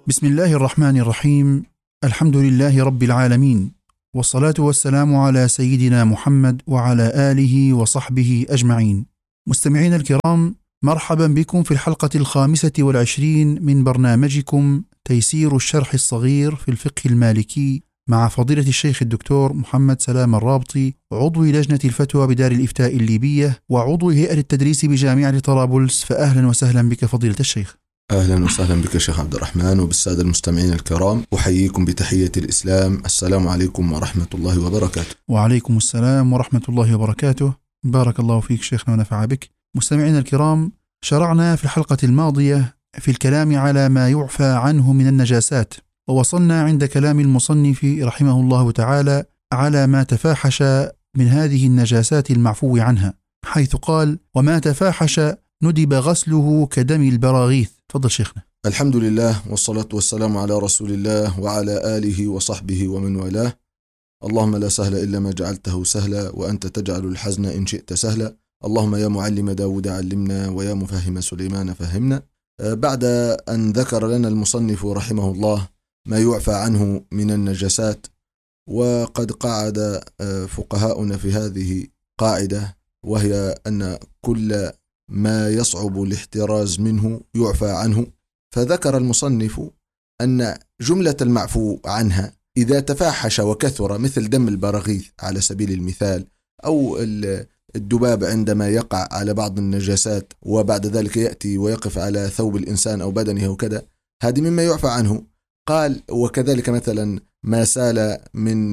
بسم الله الرحمن الرحيم. الحمد لله رب العالمين، والصلاة والسلام على سيدنا محمد وعلى آله وصحبه أجمعين. مستمعين الكرام، مرحبا بكم في الحلقة 25 من برنامجكم تيسير الشرح الصغير في الفقه المالكي مع فضيلة الشيخ الدكتور محمد سلام الرابطي، عضو لجنة الفتوى بدار الإفتاء الليبية وعضو هيئة التدريس بجامعة طرابلس. فأهلا وسهلا بك فضيلة الشيخ. أهلا وسهلا بك شيخ عبد الرحمن وبالسادة المستمعين الكرام، أحييكم بتحية الإسلام. السلام عليكم ورحمة الله وبركاته. وعليكم السلام ورحمة الله وبركاته. بارك الله فيك شيخنا ونفع بك. مستمعين الكرام، شرعنا في الحلقة الماضية في الكلام على ما يعفى عنه من النجاسات، ووصلنا عند كلام المصنف رحمه الله تعالى على ما تفاحش من هذه النجاسات المعفو عنها، حيث قال: وما تفاحش ندب غسله كدم البراغيث. تفضل شيخنا. الحمد لله والصلاة والسلام على رسول الله وعلى آله وصحبه ومن والاه. اللهم لا سهل إلا ما جعلته سهلا، وأنت تجعل الحزن إن شئت سهلا. اللهم يا معلم داود علمنا، ويا مفهم سليمان فهمنا. بعد أن ذكر لنا المصنف رحمه الله ما يعفى عنه من النجاسات، وقد قعد فقهاؤنا في هذه قاعدة، وهي أن كل ما يصعب الاحتراز منه يعفى عنه. فذكر المصنف أن جملة المعفو عنها إذا تفاحش وكثر، مثل دم البراغيث على سبيل المثال، أو الذباب عندما يقع على بعض النجاسات وبعد ذلك يأتي ويقف على ثوب الإنسان أو بدنه وكذا، هذه مما يعفى عنه. قال: وكذلك مثلا ما سال من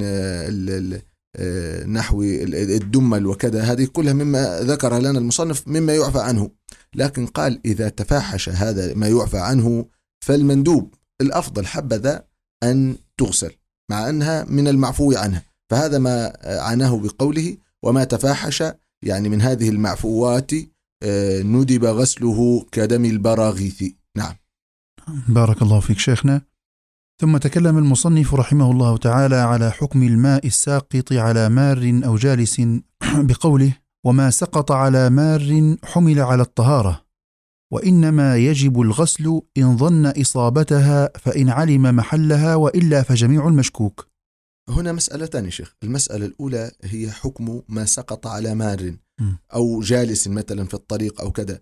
نحو الدمل وكذا، هذه كلها مما ذكر لنا المصنف مما يعفى عنه. لكن قال: إذا تفاحش هذا ما يعفى عنه فالمندوب الأفضل حبذا أن تغسل، مع أنها من المعفو عنها. فهذا ما عناه بقوله وما تفاحش، يعني من هذه المعفوات ندب غسله كدم البراغيث. نعم. بارك الله فيك شيخنا. ثم تكلم المصنف رحمه الله تعالى على حكم الماء الساقط على مار أو جالس بقوله: وما سقط على مار حمل على الطهارة، وإنما يجب الغسل إن ظن إصابتها، فإن علم محلها، وإلا فجميع المشكوك. هنا مسألتان يا شيخ. المسألة الأولى هي حكم ما سقط على مار أو جالس مثلا في الطريق أو كذا،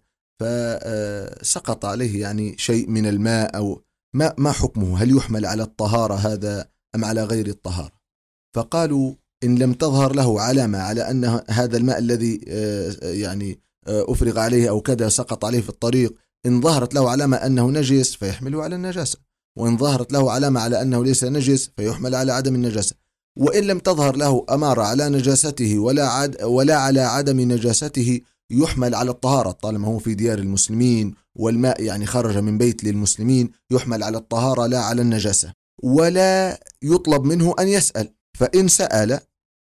فسقط عليه يعني شيء من الماء، أو ما حكمه؟ هل يحمل على الطهارة هذا أم على غير الطهارة؟ فقالوا: إن لم تظهر له علامة على أن هذا الماء الذي يعني أفرغ عليه أو كذا سقط عليه في الطريق، إن ظهرت له علامة أنه نجس فيحمله على النجاسة، وإن ظهرت له علامة على أنه ليس نجس فيحمل على عدم النجاسة. وإن لم تظهر له أمارة على نجاسته ولا على عدم نجاسته يحمل على الطهارة، طالما هو في ديار المسلمين والماء يعني خرج من بيت للمسلمين، يحمل على الطهارة لا على النجاسة. ولا يطلب منه أن يسأل، فإن سأل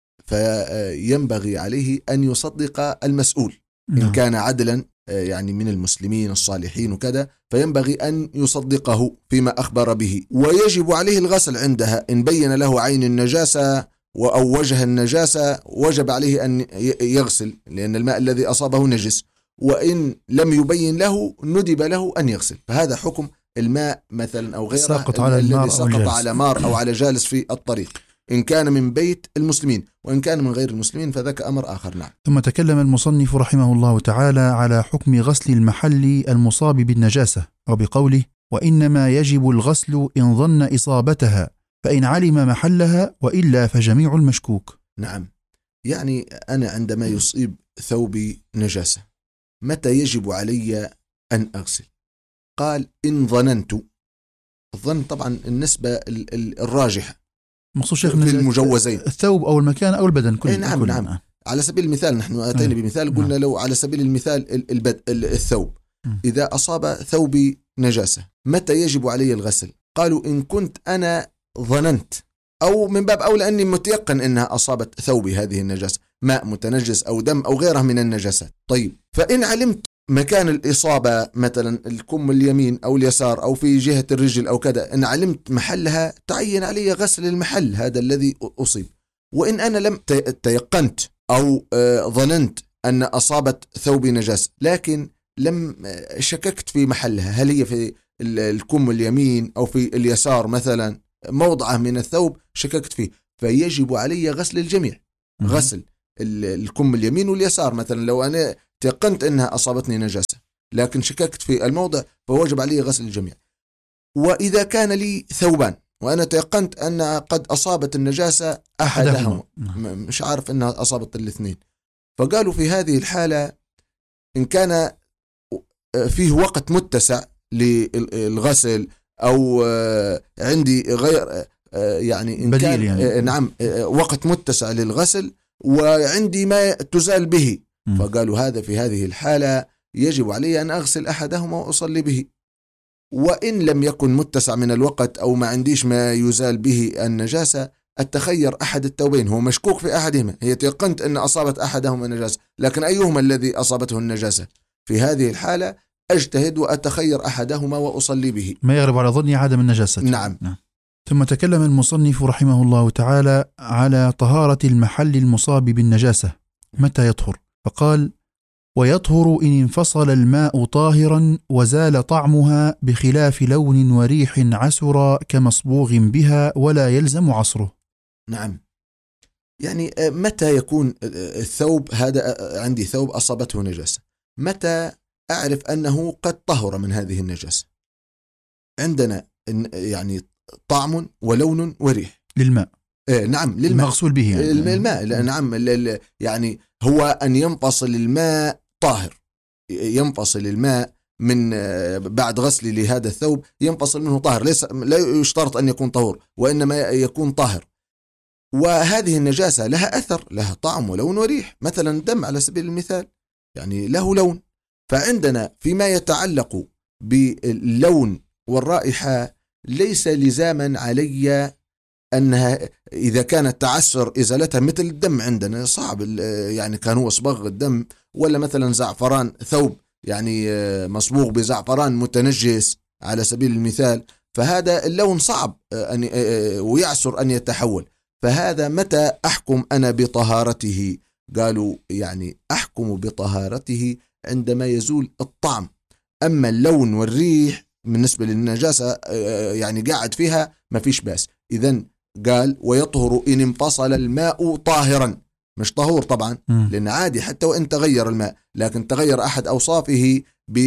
فينبغي عليه أن يصدق المسؤول إن كان عدلا يعني من المسلمين الصالحين وكذا، فينبغي أن يصدقه فيما أخبر به. ويجب عليه الغسل عندها إن بين له عين النجاسة أو وجه النجاسة، وجب عليه أن يغسل لأن الماء الذي أصابه نجس. وإن لم يبين له ندب له أن يغسل. فهذا حكم الماء مثلا أو غيره الذي سقط على مار أو على جالس في الطريق، إن كان من بيت المسلمين، وإن كان من غير المسلمين فذاك أمر آخر. نعم. ثم تكلم المصنف رحمه الله تعالى على حكم غسل المحل المصاب بالنجاسة، وبقوله: وإنما يجب الغسل إن ظن إصابتها، فإن علم محلها، وإلا فجميع المشكوك. نعم. يعني أنا عندما يصيب ثوبي نجاسة متى يجب علي أن أغسل؟ قال: إن ظننت. الظن طبعا النسبة الراجحة مقصود في المجوزين، الثوب أو المكان أو البدن كله. نعم نعم. على سبيل المثال نحن أتينا بمثال، قلنا لو على سبيل المثال الثوب، إذا أصاب ثوبي نجاسة متى يجب علي الغسل؟ قالوا: إن كنت أنا ظننت، أو من باب أولى أني متيقن أنها أصابت ثوبي هذه النجاسة، ماء متنجس أو دم أو غيره من النجاسات. طيب، فإن علمت مكان الإصابة مثلا الكم اليمين أو اليسار أو في جهة الرجل أو كذا، إن علمت محلها تعين علي غسل المحل هذا الذي أصيب. وإن أنا لم تيقنت أو ظننت أن أصابت ثوبي نجاسة، لكن لم شككت في محلها، هل هي في الكم اليمين أو في اليسار مثلا موضعه من الثوب شككت فيه، فيجب علي غسل الجميع، غسل الكم اليمين واليسار. مثلا لو أنا تيقنت أنها أصابتني نجاسة لكن شككت في الموضع فوجب علي غسل الجميع. وإذا كان لي ثوبان وأنا تيقنت أن قد أصابت النجاسة أحدهما، مش عارف أنها أصابت الاثنين، فقالوا في هذه الحالة إن كان فيه وقت متسع للغسل أو عندي غير يعني إن كان يعني. نعم وقت متسع للغسل وعندي ما تزال به، فقالوا هذا في هذه الحالة يجب علي أن أغسل أحدهما وأصلي به. وإن لم يكن متسع من الوقت أو ما عنديش ما يزال به النجاسة أتخير أحد الثوبين، هو مشكوك في أحدهما، هي تيقنت أن أصابت أحدهما النجاسة لكن أيهما الذي أصابته النجاسة، في هذه الحالة أجتهد وأتخير أحدهما وأصلي به ما يغلب على ظني عدم النجاسة. نعم. ثم تكلم المصنف رحمه الله تعالى على طهارة المحل المصاب بالنجاسة متى يطهر، فقال: ويطهر إن انفصل الماء طاهرا وزال طعمها بخلاف لون وريح عسر كمصبوغ بها ولا يلزم عصره. نعم، يعني متى يكون الثوب هذا، عندي ثوب أصابته نجاسة، متى أعرف أنه قد طهر من هذه النجاسة؟ عندنا يعني طعم ولون وريح للماء. نعم للماء المغسول به يعني. الماء نعم، يعني هو أن ينفصل الماء طاهر، ينفصل الماء من بعد غسل لهذا الثوب ينفصل منه طاهر، لا يشترط أن يكون طهور وإنما يكون طاهر. وهذه النجاسة لها أثر، لها طعم ولون وريح، مثلا دم على سبيل المثال يعني له لون، فعندنا فيما يتعلق باللون والرائحة ليس لزاما علي أنها إذا كانت تعسر إزالتها، مثل الدم عندنا صعب يعني كان هو صبغ الدم، ولا مثلا زعفران ثوب يعني مصبوغ بزعفران متنجس على سبيل المثال، فهذا اللون صعب أن ويعسر أن يتحول، فهذا متى أحكم أنا بطهارته؟ قالوا يعني أحكم بطهارته عندما يزول الطعم، أما اللون والريح بالنسبة للنجاسة يعني قاعد فيها ما فيش باس. إذن قال ويطهر إن انفصل الماء طاهرا، مش طهور طبعا لأن عادي حتى وإن تغير الماء، لكن تغير أحد أوصافه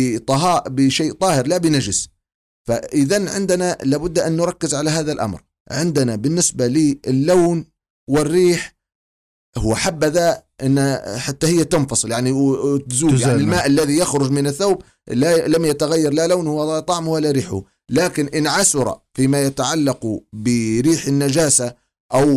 بشيء طاهر لا بنجس. فإذن عندنا لابد أن نركز على هذا الأمر. عندنا بالنسبة للون والريح هو حبذا أن حتى هي تنفصل يعني وتزول، يعني الماء الذي يخرج من الثوب لم يتغير لا لونه ولا طعمه ولا ريحه، لكن إن عسر فيما يتعلق بريح النجاسة أو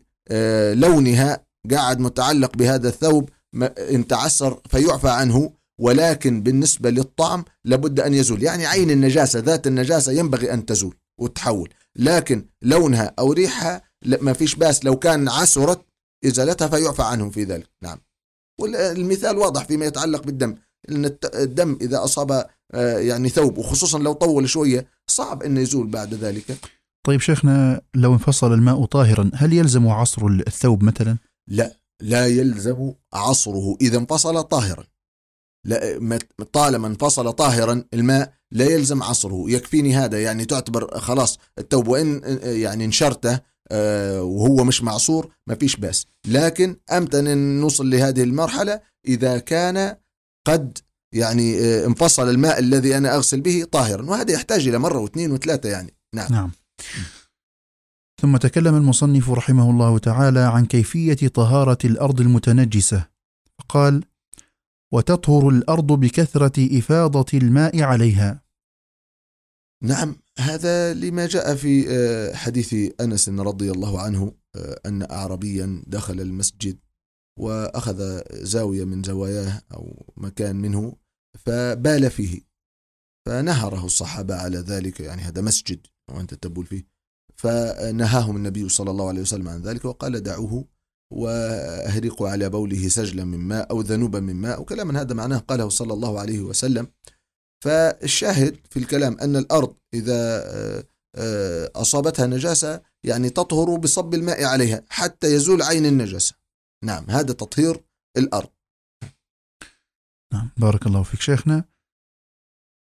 بلونها قاعد متعلق بهذا الثوب إن تعسر فيعفى عنه، ولكن بالنسبة للطعم لابد أن يزول، يعني عين النجاسة ذات النجاسة ينبغي أن تزول وتحول، لكن لونها أو ريحها ما فيش باس لو كان عسرت إزالتها فيعفى عنه في ذلك. نعم، والمثال واضح فيما يتعلق بالدم، لأن الدم إذا أصاب يعني ثوب وخصوصا لو طول شوية صعب أن يزول بعد ذلك. طيب شيخنا، لو انفصل الماء طاهرا هل يلزم عصر الثوب مثلا؟ لا يلزم عصره إذا انفصل طاهرا، لا طالما انفصل طاهرا الماء لا يلزم عصره، يكفيني هذا، يعني تعتبر خلاص الثوب وإن يعني انشرته وهو مش معصور ما فيش باس، لكن أمتى نوصل لهذه المرحلة إذا كان قد يعني انفصل الماء الذي أنا أغسل به طاهرا، وهذا يحتاج إلى مرة واثنين وثلاثة يعني. نعم. ثم تكلم المصنف رحمه الله تعالى عن كيفية طهارة الأرض المتنجسة، فقال: وتطهر الأرض بكثرة إفاضة الماء عليها. نعم، هذا لما جاء في حديث أنس رضي الله عنه أن أعربيا دخل المسجد وأخذ زاوية من زواياه أو مكان منه فبال فيه، فنهره الصحابة على ذلك، يعني هذا مسجد وأنت تبول فيه، فنهاهم النبي صلى الله عليه وسلم عن ذلك وقال: دعوه وأهرقوا على بوله سجلا من ماء أو ذنوبا من ماء، وكلام هذا معناه قاله صلى الله عليه وسلم. فالشاهد في الكلام أن الأرض إذا أصابتها نجاسة يعني تطهر بصب الماء عليها حتى يزول عين النجاسة. نعم، هذا تطهير الأرض. نعم، بارك الله فيك شيخنا.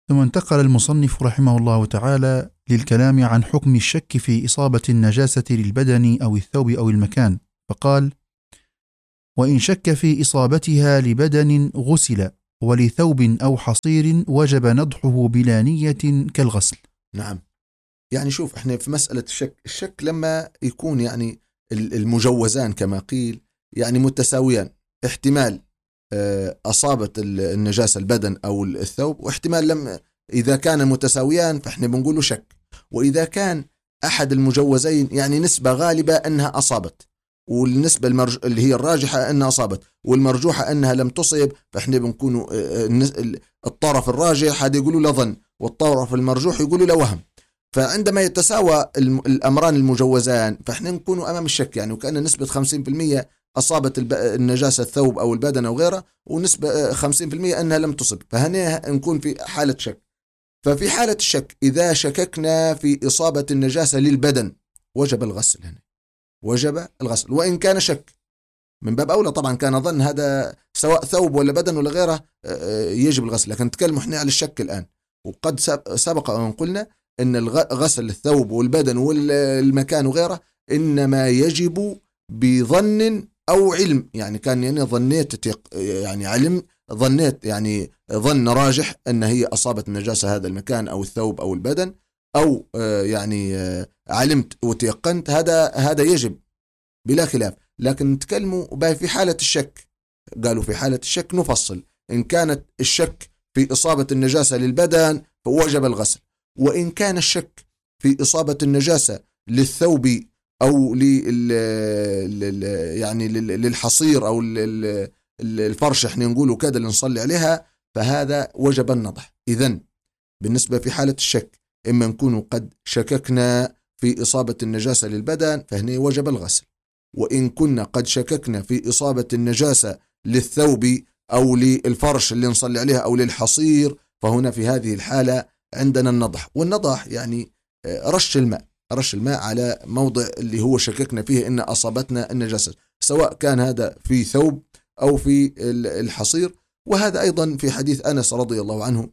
ثم انتقل المصنف رحمه الله تعالى للكلام عن حكم الشك في إصابة النجاسة للبدن أو الثوب أو المكان، فقال: وإن شك في إصابتها لبدن غسل، ولثوب أو حصير وجب نضحه بلا نية كالغسل. نعم. يعني شوف، احنا في مسألة الشك لما يكون يعني المجوزان كما قيل يعني متساويان، احتمال أصابت النجاسة البدن أو الثوب، واحتمال لم. إذا كان متساويان فإحنا بنقوله شك. وإذا كان أحد المجوزين يعني نسبة غالبة أنها أصابت، والنسبة اللي هي الراجحة أنها أصابت، والمرجوحة أنها لم تصب، فإحنا بنكون الطرف الراجح هذا يقولوا له ظن، والطرف المرجوح يقولوا له وهم. فعندما يتساوى الأمران المجوزان فإحنا نكون أمام الشك، يعني وكأن نسبة 50% أصابت النجاسة الثوب أو البدن أو غيره، ونسبة 50% أنها لم تصب، فهنا نكون في حالة شك. ففي حالة الشك إذا شككنا في إصابة النجاسة للبدن وجب الغسل، هنا وجب الغسل. وإن كان شك من باب أولى طبعا كان ظن، هذا سواء ثوب ولا بدن ولا غيره يجب الغسل، لكن نتكلم احنا على الشك الآن. وقد سبق أن قلنا أن غسل الثوب والبدن والمكان وغيره إنما يجب بظن أو علم، يعني كان يعني ظنيت يعني علم، ظنيت يعني ظن راجح أن هي أصابت النجاسة هذا المكان أو الثوب أو البدن، أو يعني علمت وتيقنت، هذا يجب بلا خلاف. لكن نتكلموا في حالة الشك، قالوا في حالة الشك نفصل، إن كانت الشك في إصابة النجاسة للبدن فوجب الغسل، وإن كان الشك في إصابة النجاسة للثوب أو يعني للحصير أو الفرش احنا نقوله كذا اللي نصلي عليها، فهذا وجب النضح. إذن بالنسبة في حالة الشك إما نكون قد شككنا في إصابة النجاسة للبدن فهنا وجب الغسل، وإن كنا قد شككنا في إصابة النجاسة للثوب أو للفرش اللي نصلي عليها أو للحصير فهنا في هذه الحالة عندنا النضح. والنضح يعني رش الماء على موضع اللي هو شككنا فيه إن أصابتنا النجاسة، سواء كان هذا في ثوب أو في الحصير. وهذا أيضا في حديث أنس رضي الله عنه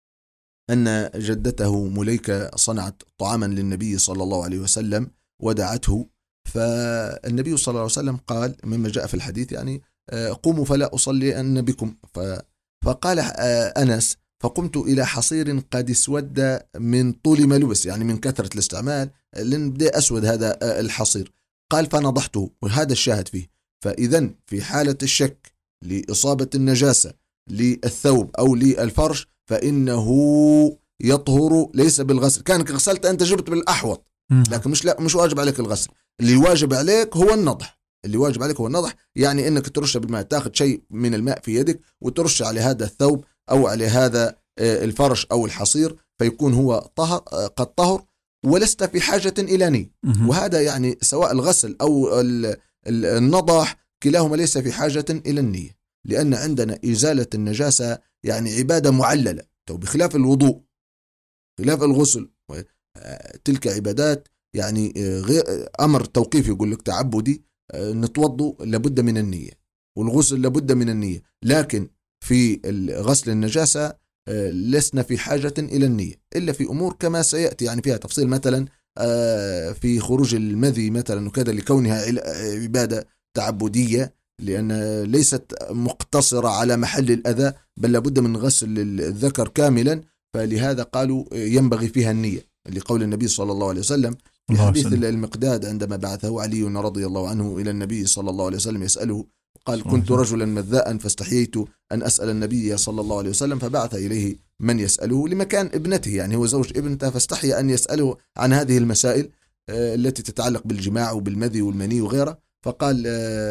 أن جدته مليكة صنعت طعاما للنبي صلى الله عليه وسلم ودعته، فالنبي صلى الله عليه وسلم قال مما جاء في الحديث يعني قوموا فلا أصلي أن بكم. فقال أنس فقمت إلى حصير قد اسود من طول ما لبس، يعني من كثرة الاستعمال لأن بدأ أسود هذا الحصير. قال فنضحته، وهذا الشاهد فيه. فإذن في حالة الشك لإصابة النجاسة للثوب أو للفرش فإنه يطهر ليس بالغسل. كانك غسلت أنت جبت بالأحوط، لكن مش واجب عليك الغسل، اللي واجب عليك هو النضح. يعني إنك ترش بالماء، تأخذ شيء من الماء في يدك وترش على هذا الثوب أو على هذا الفرش أو الحصير، فيكون هو قد طهر ولست في حاجة إلى نية. وهذا يعني سواء الغسل أو النضح كلاهما ليس في حاجة إلى النية، لأن عندنا إزالة النجاسة يعني عبادة معللة، بخلاف الوضوء خلاف الغسل، تلك عبادات يعني غير أمر توقيفي، يقول لك تعبدي، نتوضأ لابد من النية، والغسل لابد من النية. لكن في غسل النجاسة لسنا في حاجة إلى النية إلا في أمور كما سيأتي يعني فيها تفصيل، مثلا في خروج المذي مثلا وكذا، لكونها عبادة تعبدية، لأن ليست مقتصرة على محل الأذى، بل لابد من غسل الذكر كاملا، فلهذا قالوا ينبغي فيها النية، لقول النبي صلى الله عليه وسلم في حديث المقداد عندما بعثه علي رضي الله عنه إلى النبي صلى الله عليه وسلم يسأله، قال كنت رجلا مذاء فاستحييت أن أسأل النبي صلى الله عليه وسلم، فبعث إليه من يسأله لمكان ابنته، يعني هو زوج ابنته، فاستحيى أن يسأله عن هذه المسائل التي تتعلق بالجماع وبالمذي والمني وغيره، فقال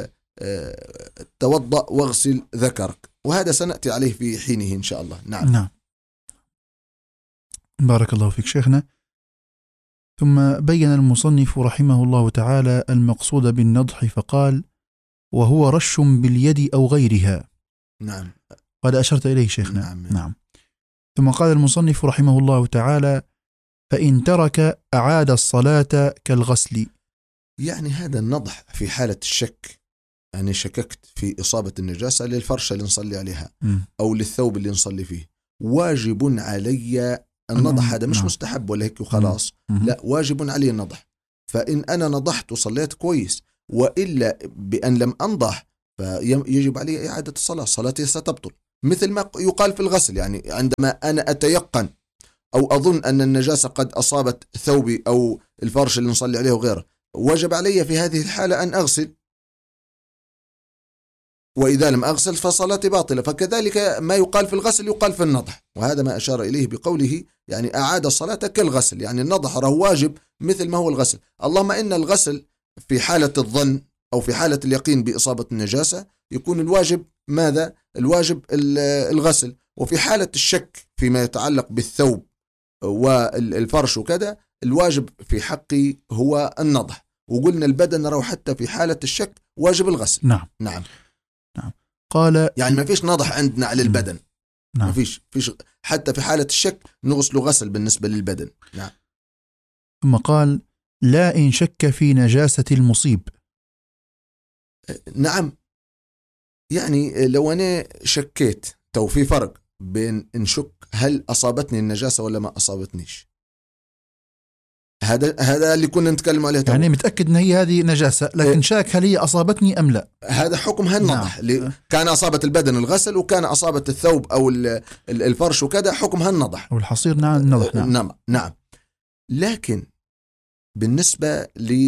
توضأ واغسل ذكرك. وهذا سنأتي عليه في حينه إن شاء الله. نعم. بارك الله فيك شيخنا. ثم بين المصنف رحمه الله تعالى المقصود بالنضح فقال وهو رش باليد أو غيرها. نعم. قد أشرت إليه شيخنا. نعم. ثم قال المصنف رحمه الله تعالى فإن ترك أعاد الصلاة كالغسل. يعني هذا النضح في حالة الشك، يعني شككت في إصابة النجاسة للفرشة اللي نصلي عليها أو للثوب اللي نصلي فيه، واجب علي النضح. هذا مش مستحب ولا هيك وخلاص، لا، واجب علي النضح. فإن أنا نضحت وصليت كويس، وإلا بأن لم أنضح فيجب علي إعادة الصلاة، صلاتي ستبطل. مثل ما يقال في الغسل، يعني عندما أنا أتيقن أو أظن أن النجاسة قد أصابت ثوبي أو الفرش اللي نصلي عليه وغيره، وجب علي في هذه الحالة أن أغسل، وإذا لم أغسل فصلاتي باطلة. فكذلك ما يقال في الغسل يقال في النضح، وهذا ما أشار إليه بقوله يعني أعاد الصلاة كالغسل، يعني النضح راه واجب مثل ما هو الغسل. اللهم إن الغسل في حالة الظن أو في حالة اليقين بإصابة النجاسة يكون الواجب ماذا؟ الواجب الغسل. وفي حالة الشك فيما يتعلق بالثوب والفرش وكذا الواجب في حقي هو النضح. وقلنا البدن راه حتى في حالة الشك واجب الغسل. نعم. نعم. نعم. قال يعني ما فيش نضح عندنا على البدن. نعم. ما فيش حتى في حالة الشك نغسل غسل بالنسبة للبدن. نعم. ثم قال لا إن شك في نجاسة المصيب. نعم، يعني لو أنا شكيت، تو في فرق بين إن شك هل أصابتني النجاسة ولا ما أصابتنيش. هذا اللي كنا نتكلم عليه. يعني متأكد أن هي هذه نجاسة، لكن شاك هل هي أصابتني أم لا. هذا حكمها النضح. نعم. كان أصابت البدن الغسل، وكان أصابت الثوب أو الفرش وكذا حكمها النضح والحصير. نعم النضح. نعم. نعم. لكن بالنسبة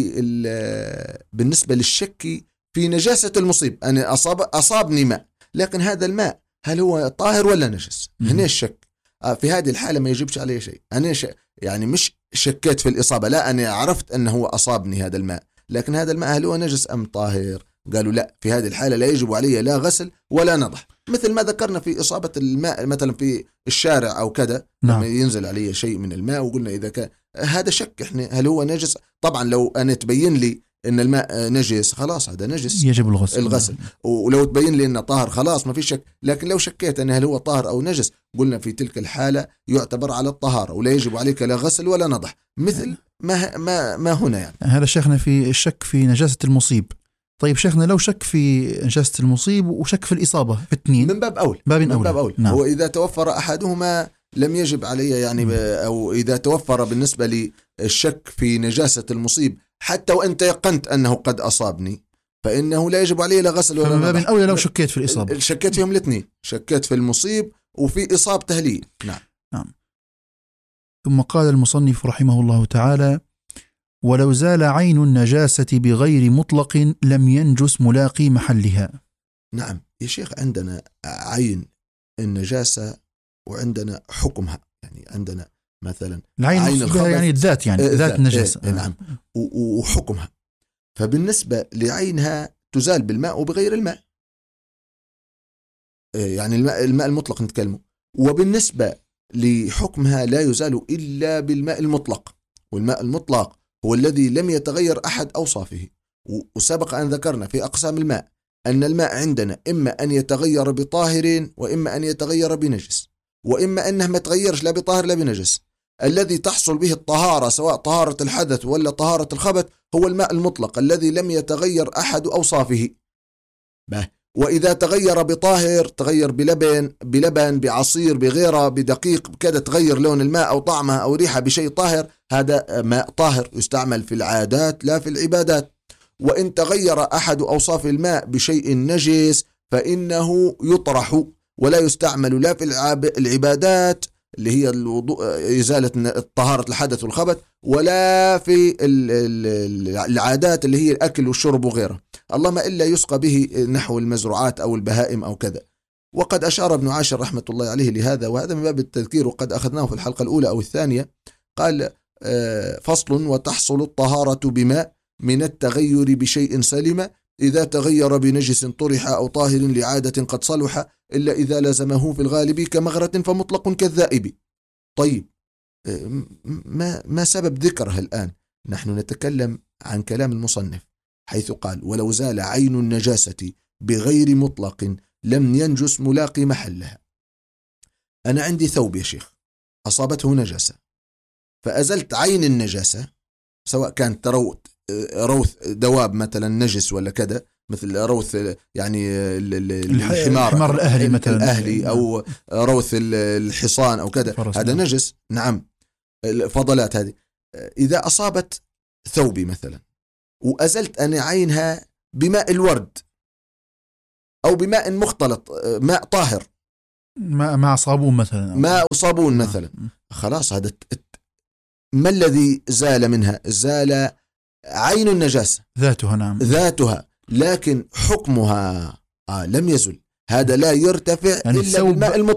للشك في نجاسة المصيب، أنا أصابني ماء، لكن هذا الماء هل هو طاهر ولا نجس؟ هنا الشك. في هذه الحالة ما يجبش عليه شيء. أنا يعني مش شكيت في الإصابة، لا، أنا عرفت أنه أصابني هذا الماء، لكن هذا الماء هل هو نجس أم طاهر؟ قالوا لا، في هذه الحالة لا يجب عليه لا غسل ولا نضح، مثل ما ذكرنا في إصابة الماء مثلا في الشارع أو كذا. نعم. لما ينزل عليه شيء من الماء وقلنا إذا كان هذا شك إحنا هل هو نجس. طبعا لو أنا تبين لي إن الماء نجس خلاص هذا نجس، يجب الغسل. ولو تبين لي إنه طاهر خلاص ما في شك. لكن لو شكيت أن هل هو طاهر أو نجس، قلنا في تلك الحالة يعتبر على الطهارة ولا يجب عليك لا غسل ولا نضح، مثل ما هنا. يعني هذا شيخنا في الشك في نجاسة المصيب. طيب شيخنا لو شك في نجاسة المصيب وشك في الإصابة في اثنين، من باب أول. نعم. هو إذا توفر أحدهما لم يجب علي يعني أو إذا توفر بالنسبة للشك في نجاسة المصيب حتى وأن تيقنت أنه قد أصابني فإنه لا يجب عليه لا غسل ولا نضح. من أولى لو شكيت في الإصابة، شكيت فيهم الاثنين، شكيت في المصيب وفي إصابته لي. نعم. ثم قال المصنف رحمه الله تعالى ولو زال عين النجاسة بغير مطلق لم ينجس ملاقي محلها. نعم يا شيخ، عندنا عين النجاسة وعندنا حكمها. يعني عندنا مثلا عين الخبث يعني الذات، يعني ذات النجاسة. نعم. وحكمها. فبالنسبة لعينها تزال بالماء وبغير الماء، يعني الماء المطلق نتكلمه. وبالنسبة لحكمها لا يزال إلا بالماء المطلق، والماء المطلق هو الذي لم يتغير أحد أوصافه. وسبق أن ذكرنا في أقسام الماء أن الماء عندنا إما أن يتغير بطاهر وإما أن يتغير بنجس، وإما أنه ما يتغيرش لا بطاهر لا بنجس. الذي تحصل به الطهارة سواء طهارة الحدث ولا طهارة الخبث هو الماء المطلق الذي لم يتغير أحد أوصافه. وإذا تغير بطاهر، تغير بلبن بعصير بغيره بدقيق كذا، تغير لون الماء أو طعمه أو ريحه بشيء طاهر، هذا ماء طاهر يستعمل في العادات لا في العبادات. وإن تغير أحد أوصاف الماء بشيء نجس فإنه يطرح ولا يستعمل لا في العبادات اللي هي الوضوء إزالة طهارة الحدث والخبث، ولا في العادات اللي هي الأكل والشرب وغيره، اللهم إلا يسقى به نحو المزروعات أو البهائم أو كذا. وقد أشار ابن عاشر رحمة الله عليه لهذا، وهذا من باب التذكير وقد أخذناه في الحلقة الأولى أو الثانية. قال فصل: وتحصل الطهارة بماء من التغير بشيء سلم، إذا تغير بنجس طرح أو طاهر لعادة قد صلح، إلا إذا لزمه في الغالب كمغرة فمطلق كالذائب. طيب، ما سبب ذكرها الآن؟ نحن نتكلم عن كلام المصنف حيث قال: ولو زال عين النجاسة بغير مطلق لم ينجس ملاقي محلها. أنا عندي ثوب يا شيخ أصابته نجاسة، فأزلت عين النجاسة، سواء كانت روث دواب مثلا نجس ولا كذا، مثل روث يعني الحمار الأهلي مثلا، الأهلي أو روث الحصان أو كذا، هذا نجس. نعم، الفضلات هذه إذا أصابت ثوبي مثلا وأزلت أنا عينها بماء الورد أو بماء مختلط، ماء طاهر، مع صابون مثلا، ماء وصابون مثلا، خلاص هذا ما الذي زال منها؟ زال عين النجاسة ذاتها. نعم، ذاتها، لكن حكمها لم يزل. هذا لا يرتفع إلا بالماء المطلق.